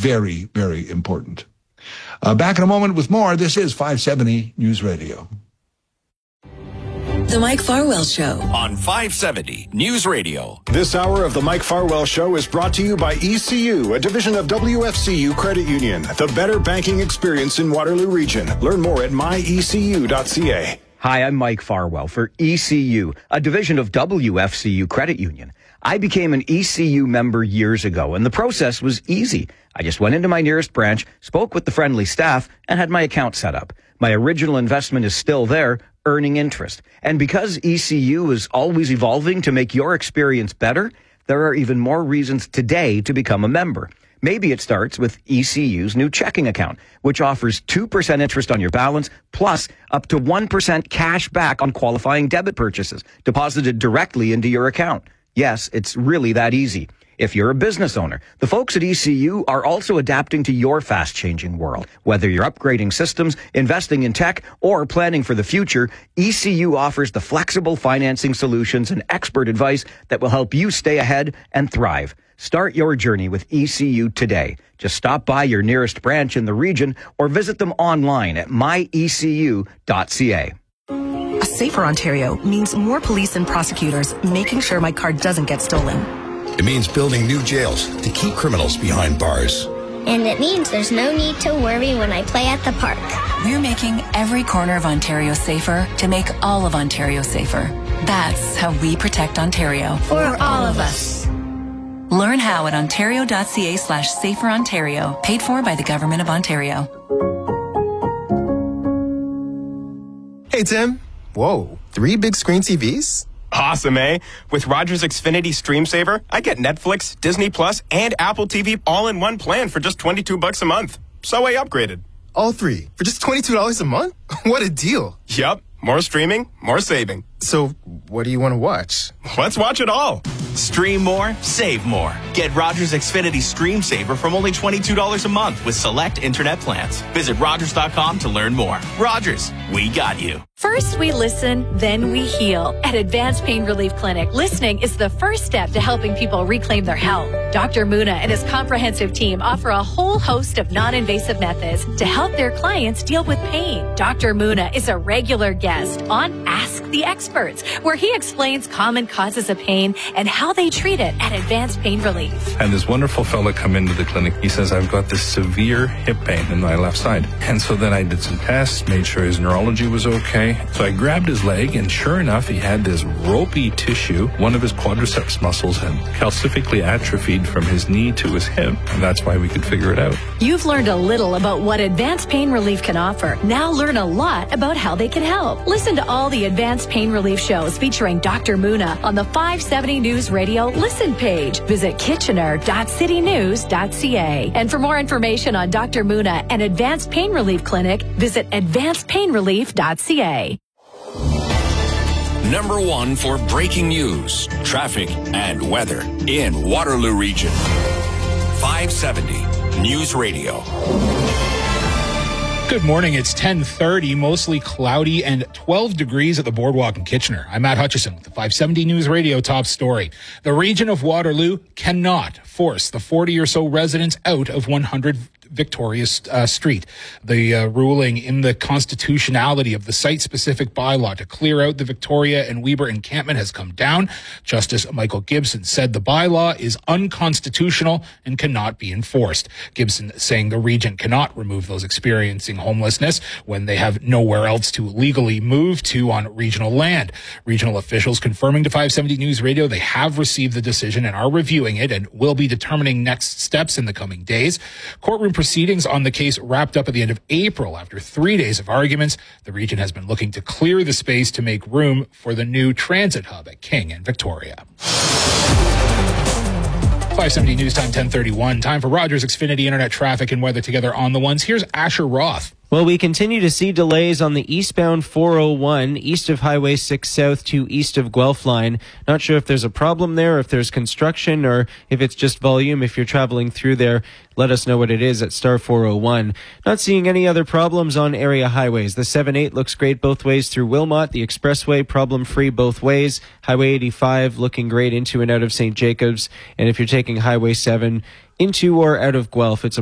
very, very important. Back in a moment with more. This is 570 News Radio. The Mike Farwell Show on 570 News Radio. This hour of the Mike Farwell Show is brought to you by ECU, a division of WFCU Credit Union, the better banking experience in Waterloo Region. Learn more at myecu.ca. Hi, I'm Mike Farwell for ECU, a division of WFCU Credit Union. I became an ECU member years ago, and the process was easy. I just went into my nearest branch, spoke with the friendly staff, and had my account set up. My original investment is still there, earning interest. And because ECU is always evolving to make your experience better, there are even more reasons today to become a member. Maybe it starts with ECU's new checking account, which offers 2% interest on your balance, plus up to 1% cash back on qualifying debit purchases, deposited directly into your account. Yes, it's really that easy. If you're a business owner, the folks at ECU are also adapting to your fast-changing world. Whether you're upgrading systems, investing in tech, or planning for the future, ECU offers the flexible financing solutions and expert advice that will help you stay ahead and thrive. Start your journey with ECU today. Just stop by your nearest branch in the region or visit them online at myecu.ca. A safer Ontario means more police and prosecutors making sure my car doesn't get stolen. It means building new jails to keep criminals behind bars. And it means there's no need to worry when I play at the park. We're making every corner of Ontario safer to make all of Ontario safer. That's how we protect Ontario. For all of us. Learn how at ontario.ca/saferontario, paid for by the Government of Ontario. Hey, Tim. Whoa, 3 big screen TVs? Awesome, eh? With Rogers Xfinity Stream Saver, I get Netflix, Disney Plus, and Apple TV all in one plan for just $22 a month. So I upgraded. All 3 for just $22 a month? What a deal. Yup. More streaming, more saving. So, what do you want to watch? Let's watch it all. Stream more, save more. Get Rogers Xfinity Stream Saver from only $22 a month with select internet plans. Visit Rogers.com to learn more. Rogers, we got you. First we listen, then we heal. At Advanced Pain Relief Clinic, listening is the first step to helping people reclaim their health. Dr. Muna and his comprehensive team offer a whole host of non-invasive methods to help their clients deal with pain. Dr. Muna is a regular guest on Ask the Experts, where he explains common causes of pain and how they treat it at Advanced Pain Relief. And this wonderful fella come into the clinic. He says, I've got this severe hip pain in my left side. And so then I did some tests, made sure his neurology was okay. So I grabbed his leg, and sure enough, he had this ropey tissue. One of his quadriceps muscles had calcifically atrophied from his knee to his hip, and that's why we could figure it out. You've learned a little about what Advanced Pain Relief can offer. Now learn a lot about how they can help. Listen to all the Advanced Pain Relief shows featuring Dr. Muna on the 570 News Radio Listen page. Visit kitchener.citynews.ca. And for more information on Dr. Muna and Advanced Pain Relief Clinic, visit advancedpainrelief.ca. Number 1 for breaking news, traffic, and weather in Waterloo Region. 570 News Radio. Good morning. It's 10:30, mostly cloudy and 12 degrees at the Boardwalk in Kitchener. I'm Matt Hutchison with the 570 News Radio top story. The region of Waterloo cannot force the 40 or so residents out of 100 Victoria Street. The ruling in the constitutionality of the site-specific bylaw to clear out the Victoria and Weber encampment has come down. Justice Michael Gibson said the bylaw is unconstitutional and cannot be enforced. Gibson saying the region cannot remove those experiencing homelessness when they have nowhere else to legally move to on regional land. Regional officials confirming to 570 News Radio they have received the decision and are reviewing it and will be determining next steps in the coming days. Courtroom proceedings on the case wrapped up at the end of April after 3 days of arguments. The region has been looking to clear the space to make room for the new transit hub at King and Victoria. 570 News Time, 10:31. Time for Rogers Xfinity Internet traffic and weather together on the ones. Here's Asher Roth. Well, we continue to see delays on the eastbound 401, east of Highway 6 South to east of Guelph line. Not sure if there's a problem there, if there's construction, or if it's just volume. If you're traveling through there, let us know what it is at star 401. Not seeing any other problems on area highways. The 7-8 looks great both ways through Wilmot. The expressway problem-free both ways. Highway 85 looking great into and out of St. Jacobs. And if you're taking Highway 7 into or out of Guelph, it's a